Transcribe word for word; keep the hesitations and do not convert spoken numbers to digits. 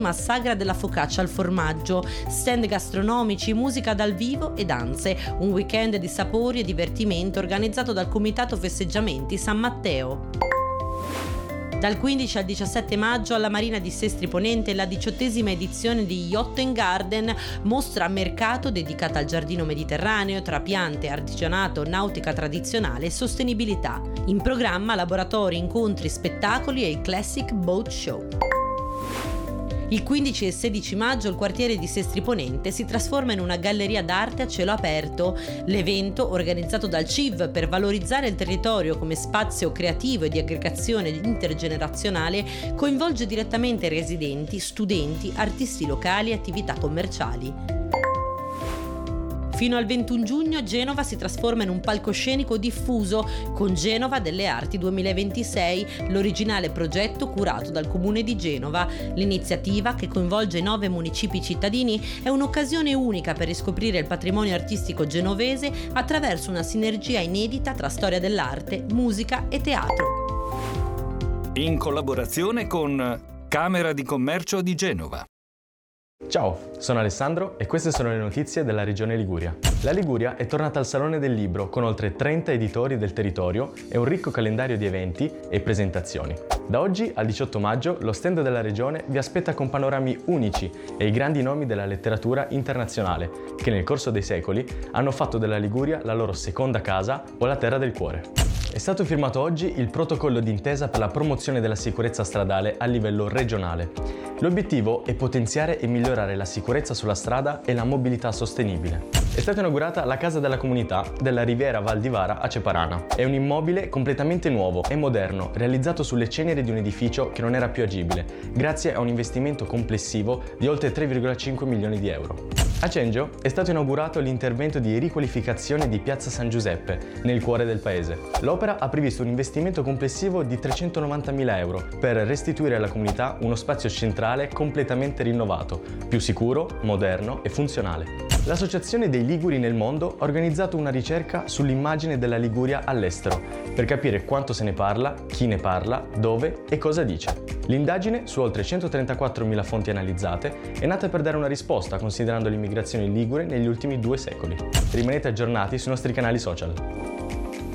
Sagra della focaccia al formaggio, stand gastronomici, musica dal vivo e danze, un weekend di sapori e divertimento organizzato dal Comitato Festeggiamenti San Matteo. Dal quindici al diciassette maggio alla Marina di Sestri Ponente la diciottesima edizione di Yacht and Garden, mostra a mercato dedicata al giardino mediterraneo tra piante, artigianato, nautica tradizionale e sostenibilità. In programma laboratori, incontri, spettacoli e il Classic Boat Show. Il quindici e sedici maggio il quartiere di Sestri Ponente si trasforma in una galleria d'arte a cielo aperto. L'evento, organizzato dal C I V per valorizzare il territorio come spazio creativo e di aggregazione intergenerazionale, coinvolge direttamente residenti, studenti, artisti locali e attività commerciali. Fino al ventuno giugno Genova si trasforma in un palcoscenico diffuso con Genova delle Arti duemilaventisei, l'originale progetto curato dal Comune di Genova. L'iniziativa, che coinvolge nove municipi cittadini, è un'occasione unica per riscoprire il patrimonio artistico genovese attraverso una sinergia inedita tra storia dell'arte, musica e teatro. In collaborazione con Camera di Commercio di Genova. Ciao, sono Alessandro e queste sono le notizie della Regione Liguria. La Liguria è tornata al Salone del Libro con oltre trenta editori del territorio e un ricco calendario di eventi e presentazioni. Da oggi al diciotto maggio lo stand della Regione vi aspetta con panorami unici e i grandi nomi della letteratura internazionale che nel corso dei secoli hanno fatto della Liguria la loro seconda casa o la terra del cuore. È stato firmato oggi il protocollo d'intesa per la promozione della sicurezza stradale a livello regionale. L'obiettivo è potenziare e migliorare la sicurezza sulla strada e la mobilità sostenibile. È stata inaugurata la Casa della Comunità della Riviera Val di Vara a Ceparana. È un immobile completamente nuovo e moderno, realizzato sulle ceneri di un edificio che non era più agibile, grazie a un investimento complessivo di oltre tre virgola cinque milioni di euro. A Cengio è stato inaugurato l'intervento di riqualificazione di Piazza San Giuseppe, nel cuore del paese. L'opera ha previsto un investimento complessivo di trecentonovantamila euro per restituire alla comunità uno spazio centrale completamente rinnovato, più sicuro, moderno e funzionale. L'Associazione dei Liguri nel mondo ha organizzato una ricerca sull'immagine della Liguria all'estero, per capire quanto se ne parla, chi ne parla, dove e cosa dice. L'indagine, su oltre centotrentaquattromila fonti analizzate, è nata per dare una risposta considerando l'immigrazione ligure negli ultimi due secoli. Rimanete aggiornati sui nostri canali social.